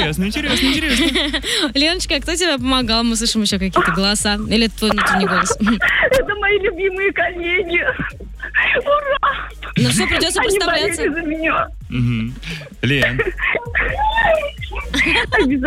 Интересно. Леночка, а кто тебе помогал? Мы слышим еще какие-то голоса. Или это твой внутренний голос? Это мои любимые коллеги. Ура! Ну все, придется Они поставляться. болели за меня. Лен, Обязательно.